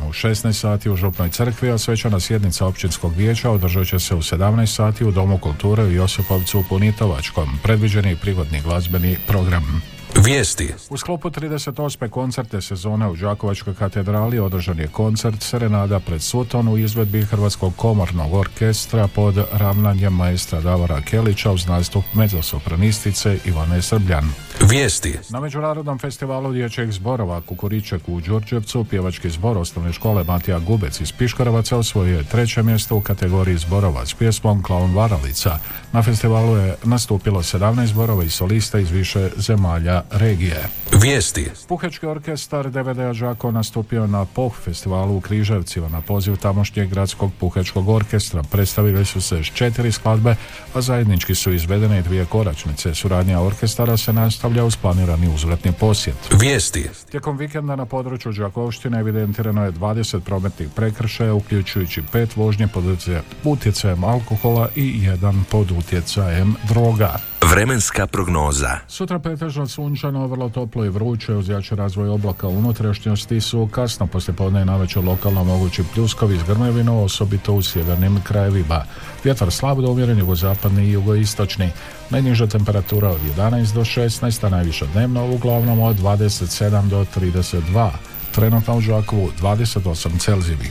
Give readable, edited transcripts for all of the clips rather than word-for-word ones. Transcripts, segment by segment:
u 16 sati u Župnoj crkvi, a svečana sjednica općinskog vijeća održat će se u 17 sati u Domu kulture u Josipovcu u Punitovačkom. Predviđen je i prigodni glazbeni program. Vijesti. U sklopu 38. koncertne sezone u Đakovačkoj katedrali održan je koncert Serenada pred Suton u izvedbi Hrvatskog komornog orkestra pod ravnanjem maestra Davora Kelića uz nastup mezzosopranistice Ivane Srbljan. Vijesti. Na Međunarodnom festivalu dječjih zborova Kukuriček u Đurđevcu pjevački zbor osnovne škole Matija Gubec iz Piškorevaca osvojio je 3. mjesto u kategoriji zborova s pjesmom Klaun Varalica. Na festivalu je nastupilo 17 zborova i solista iz više zemalja regije. Vijesti. Puhečki orkestar DVD-a Đakovo nastupio na POH festivalu u Križevcima na poziv tamošnjeg gradskog puhečkog orkestra. Predstavili su se 4 skladbe, a zajednički su izvedene 2 koračnice. Suradnja orkestara se nastavlja uz planirani uzvratni posjet. Vijesti. Tijekom vikenda na području Đakovštine evidentirano je 20 prometnih prekršaja, uključujući 5 vožnje pod utjecajem alkohola i 1 pod utjecajem droga. Vremenska prognoza. Sutra pretežno sunčano, vrlo toplo i vruće uz jači razvoj oblaka u unutrašnjosti su kasno poslijepodne i navečer lokalno mogući pljuskovi s grmljavinom, osobito u sjevernim krajevima. Vjetar slab do umjeren jugozapadni i jugoistočni. Najniža temperatura od 11 do 16, a najviša dnevno uglavnom od 27 do 32. Trenutno u Đakovu 28 Celzijevih.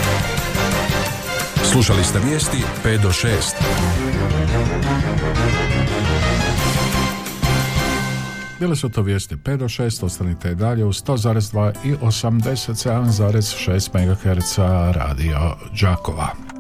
Slušali ste vijesti 5 do 6. Bile su to vijesti 5 do 6, ostanite dalje u 100,2 i 87,6 MHz Radio Đakova.